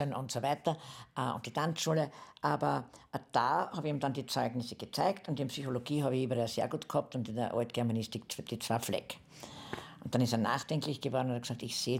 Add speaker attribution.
Speaker 1: und so weiter und die Tanzschule. Aber da habe ich ihm dann die Zeugnisse gezeigt und in Psychologie habe ich überall sehr gut gehabt und in der Altgermanistik die 2 Fleck. Und dann ist er nachdenklich geworden und hat gesagt, ich sehe